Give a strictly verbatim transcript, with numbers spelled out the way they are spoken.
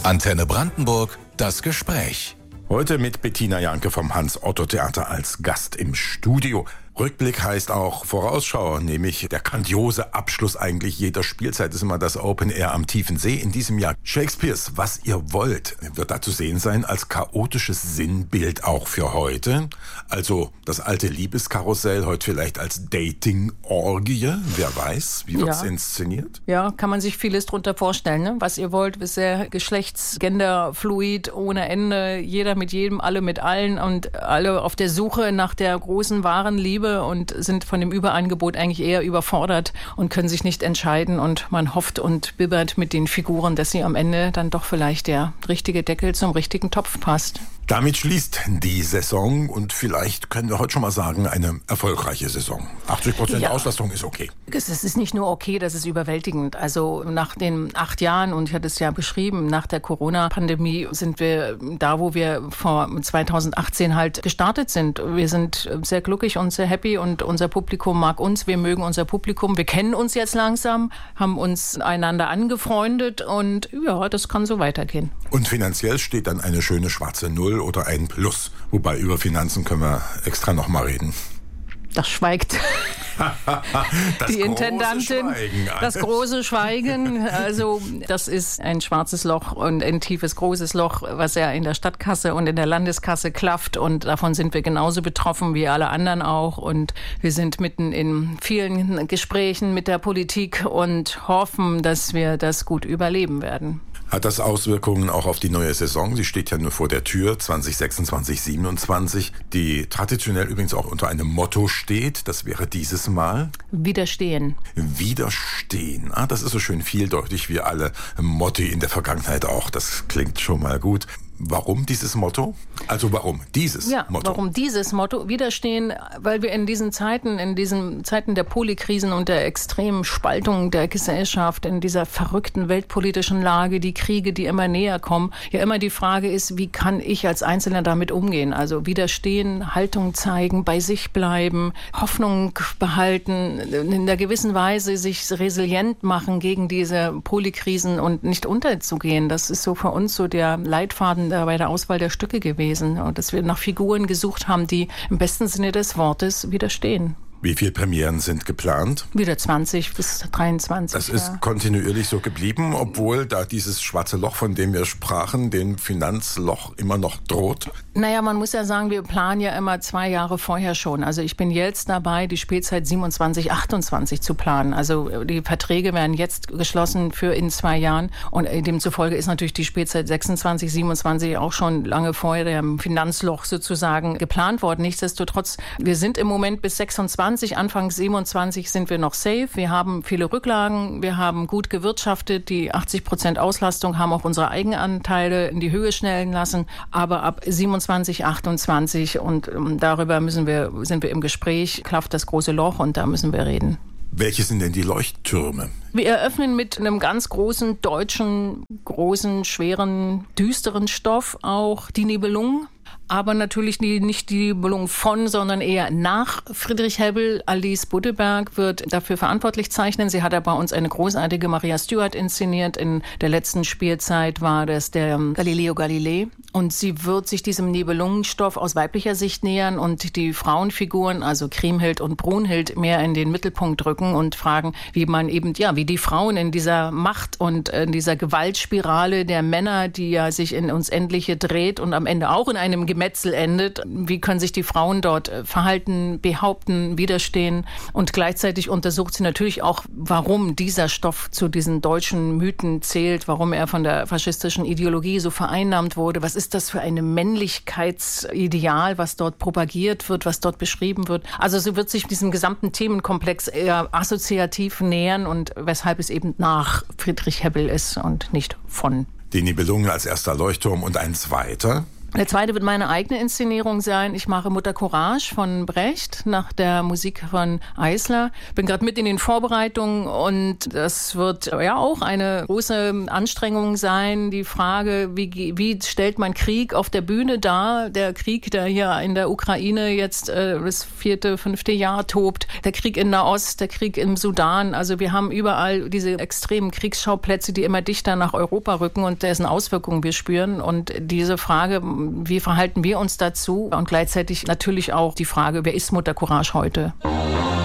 Antenne Brandenburg, das Gespräch. Heute mit Bettina Janke vom Hans-Otto-Theater als Gast im Studio. Rückblick heißt auch Vorausschau, nämlich der grandiose Abschluss eigentlich jeder Spielzeit ist immer das Open Air am Tiefen See. In diesem Jahr Shakespeares Was ihr wollt wird da zu sehen sein als chaotisches Sinnbild auch für heute. Also das alte Liebeskarussell heute vielleicht als Dating-Orgie. Wer weiß, wie wird's Ja. inszeniert? Ja, kann man sich vieles drunter vorstellen. Ne? Was ihr wollt, ist sehr geschlechts-, genderfluid, ohne Ende. Jeder mit jedem, alle mit allen und alle auf der Suche nach der großen, wahren Liebe und sind von dem Überangebot eigentlich eher überfordert und können sich nicht entscheiden. Und man hofft und bibbert mit den Figuren, dass sie am Ende dann doch vielleicht der richtige Deckel zum richtigen Topf passt. Damit schließt die Saison und vielleicht können wir heute schon mal sagen, eine erfolgreiche Saison. achtzig Prozent Ja. Auslastung ist okay. Es ist nicht nur okay, das ist überwältigend. Also nach den acht Jahren, und ich hatte es ja beschrieben, nach der Corona-Pandemie sind wir da, wo wir vor zweitausendachtzehn halt gestartet sind. Wir sind sehr glücklich und sehr happy und unser Publikum mag uns, wir mögen unser Publikum. Wir kennen uns jetzt langsam, haben uns einander angefreundet und ja, das kann so weitergehen. Und finanziell steht dann eine schöne schwarze Null oder ein Plus. Wobei über Finanzen können wir extra noch mal reden. Das schweigt Das die große Intendantin. Schweigen. Das große Schweigen. Also das ist ein schwarzes Loch und ein tiefes, großes Loch, was ja in der Stadtkasse und in der Landeskasse klafft. Und davon sind wir genauso betroffen wie alle anderen auch. Und wir sind mitten in vielen Gesprächen mit der Politik und hoffen, dass wir das gut überleben werden. Hat das Auswirkungen auch auf die neue Saison? Sie steht ja nur vor der Tür, zwanzig sechsundzwanzig siebenundzwanzig, die traditionell übrigens auch unter einem Motto steht. Das wäre dieses Mal Widerstehen. Widerstehen. Ah, das ist so schön vieldeutig wie alle Motti in der Vergangenheit auch. Das klingt schon mal gut. Warum dieses Motto? Also warum dieses Ja, Motto? warum dieses Motto? Widerstehen, weil wir in diesen Zeiten, in diesen Zeiten der Polykrisen und der extremen Spaltung der Gesellschaft, in dieser verrückten weltpolitischen Lage, die Kriege, die immer näher kommen, ja immer die Frage ist, wie kann ich als Einzelner damit umgehen? Also widerstehen, Haltung zeigen, bei sich bleiben, Hoffnung behalten, in einer gewissen Weise sich resilient machen gegen diese Polykrisen und nicht unterzugehen. Das ist so für uns so der Leitfaden bei der Auswahl der Stücke gewesen und dass wir nach Figuren gesucht haben, die im besten Sinne des Wortes widerstehen. Wie viele Premieren sind geplant? Wieder zwanzig bis dreiundzwanzig. Das ist ja. kontinuierlich so geblieben, obwohl da dieses schwarze Loch, von dem wir sprachen, dem Finanzloch immer noch droht. Naja, man muss ja sagen, wir planen ja immer zwei Jahre vorher schon. Also ich bin jetzt dabei, die Spielzeit siebenundzwanzig, achtundzwanzig zu planen. Also die Verträge werden jetzt geschlossen für in zwei Jahren. Und demzufolge ist natürlich die Spielzeit sechsundzwanzig, siebenundzwanzig auch schon lange vorher dem Finanzloch sozusagen geplant worden. Nichtsdestotrotz, wir sind im Moment bis sechsundzwanzig, Anfang siebenundzwanzig sind wir noch safe. Wir haben viele Rücklagen, wir haben gut gewirtschaftet, die achtzig Prozent Auslastung haben auch unsere Eigenanteile in die Höhe schnellen lassen. Aber ab siebenundzwanzig, achtundzwanzig und darüber müssen wir, sind wir im Gespräch, klafft das große Loch und da müssen wir reden. Welche sind denn die Leuchttürme? Wir eröffnen mit einem ganz großen, deutschen, großen, schweren, düsteren Stoff auch die Nibelungen. Aber natürlich die, nicht die Nibelungen von, sondern eher nach Friedrich Hebbel. Alice Buddeberg wird dafür verantwortlich zeichnen. Sie hat ja bei uns eine großartige Maria Stuart inszeniert. In der letzten Spielzeit war das der Galileo Galilei. Und sie wird sich diesem Nibelungenstoff aus weiblicher Sicht nähern und die Frauenfiguren, also Kriemhild und Brunhild, mehr in den Mittelpunkt rücken und fragen, wie man eben, ja, wie die Frauen in dieser Macht und in dieser Gewaltspirale der Männer, die ja sich in uns Endliche dreht und am Ende auch in einem Gemetzel endet, wie können sich die Frauen dort verhalten, behaupten, widerstehen? Und gleichzeitig untersucht sie natürlich auch, warum dieser Stoff zu diesen deutschen Mythen zählt, warum er von der faschistischen Ideologie so vereinnahmt wurde. Was ist das für ein Männlichkeitsideal, was dort propagiert wird, was dort beschrieben wird? Also sie wird sich diesem gesamten Themenkomplex eher assoziativ nähern und weshalb es eben nach Friedrich Hebbel ist und nicht von. Die Nibelungen als erster Leuchtturm und ein zweiter? Der zweite wird meine eigene Inszenierung sein. Ich mache Mutter Courage von Brecht nach der Musik von Eisler. Bin gerade mit in den Vorbereitungen und das wird ja auch eine große Anstrengung sein. Die Frage, wie, wie stellt man Krieg auf der Bühne dar? Der Krieg, der hier in der Ukraine jetzt äh, das vierte, fünfte Jahr tobt. Der Krieg in Nahost, der Krieg im Sudan. Also wir haben überall diese extremen Kriegsschauplätze, die immer dichter nach Europa rücken und dessen Auswirkungen wir spüren. Und diese Frage, wie verhalten wir uns dazu? Und gleichzeitig natürlich auch die Frage, wer ist Mutter Courage heute?